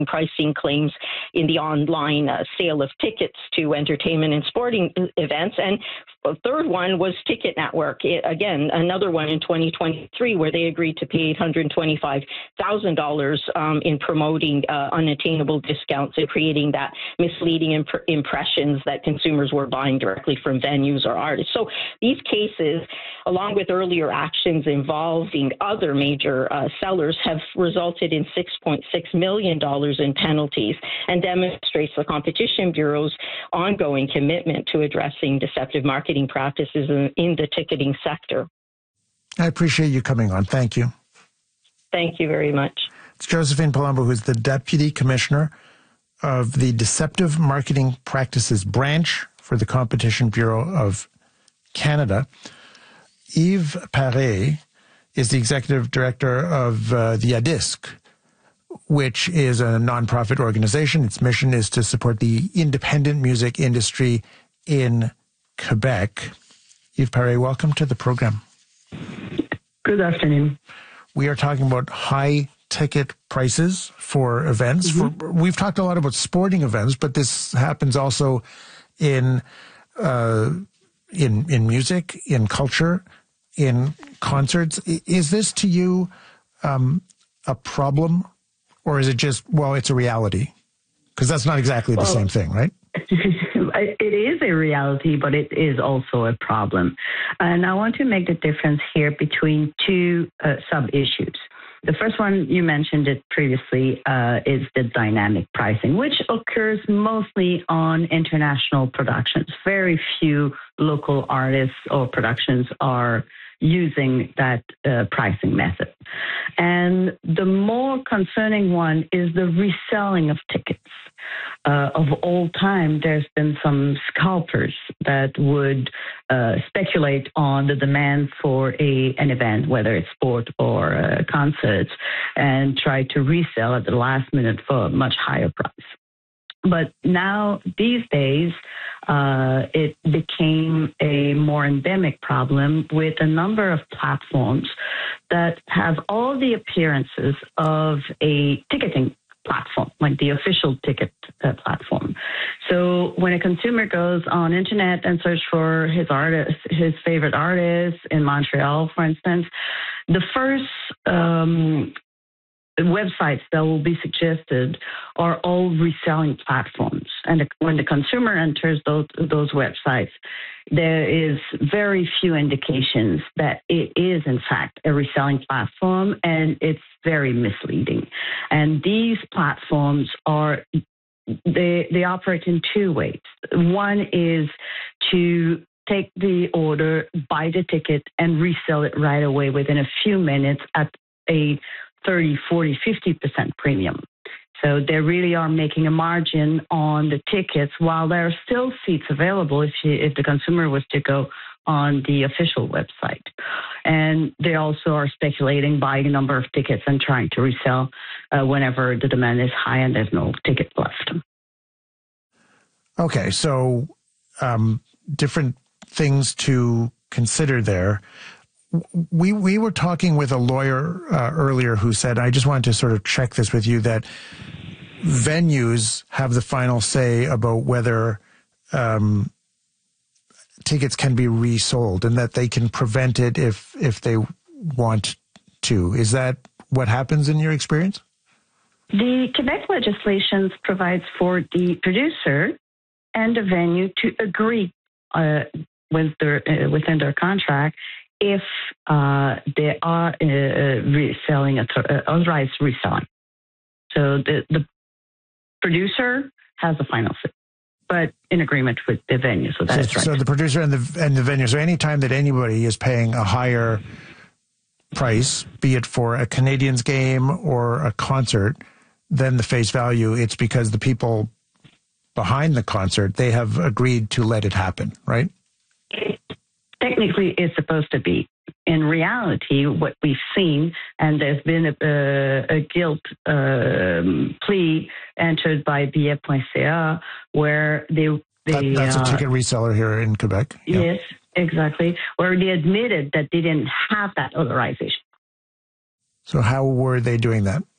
pricing claims in the online sale of tickets to entertainment and sporting events. And the third one was Ticket Network. Again, another one in 2023 where they agreed to pay $825,000 in promoting unattainable discounts and creating that misleading impressions that consumers were buying directly from venues or artists. So these cases, along with earlier actions involving other major sellers, have resulted in $6.6 million in penalties and demonstrates the Competition Bureau's ongoing commitment to addressing deceptive marketing practices in the ticketing sector. I appreciate you coming on. Thank you. Thank you very much. It's Josephine Palumbo, who's the Deputy Commissioner of the Deceptive Marketing Practices Branch for the Competition Bureau of Canada. Yves Paré is the Executive Director of the ADISC, which is a nonprofit organization. Its mission is to support the independent music industry in Quebec. Yves Paré, welcome to the program. Good afternoon. We are talking about high ticket prices for events. Mm-hmm. We've talked a lot about sporting events, but this happens also in music, in culture, in concerts. Is this to you a problem, or is it just, well, it's a reality? Because that's not exactly the same thing, right? It is a reality, but it is also a problem. And I want to make the difference here between two sub-issues. The first one, you mentioned it previously, is the dynamic pricing, which occurs mostly on international productions. Very few local artists or productions are using that pricing method. And the more concerning one is the reselling of tickets. Of all time, there's been some scalpers that would speculate on the demand for an event, whether it's sport or concerts, and try to resell at the last minute for a much higher price. But now, these days, it became a more endemic problem with a number of platforms that have all the appearances of a ticketing platform, like the official ticket platform. So when a consumer goes on internet and search for his favorite artist in Montreal, for instance, the first websites that will be suggested are all reselling platforms. And when the consumer enters those websites, there is very few indications that it is, in fact, a reselling platform, and it's very misleading. And these platforms they operate in two ways. One is to take the order, buy the ticket, and resell it right away within a few minutes at a 30, 40, 50% premium. So they really are making a margin on the tickets while there are still seats available if the consumer was to go on the official website. And they also are speculating, buying a number of tickets and trying to resell whenever the demand is high and there's no ticket left. Okay, so different things to consider there. We were talking with a lawyer earlier who said, I just wanted to sort of check this with you, that venues have the final say about whether tickets can be resold and that they can prevent it if they want to. Is that what happens in your experience? The Quebec legislation provides for the producer and the venue to agree within their contract if they are reselling, authorized reselling. So the producer has the final say, but in agreement with the venue. So that's right. So the producer and the venue. So anytime that anybody is paying a higher price, be it for a Canadiens game or a concert, than the face value, it's because the people behind the concert, they have agreed to let it happen, right? Technically, it's supposed to be. In reality, what we've seen, and there's been a guilt plea entered by Billet.ca, where that's a ticket reseller here in Quebec. Yes, exactly, where they admitted that they didn't have that authorization. So how were they doing that?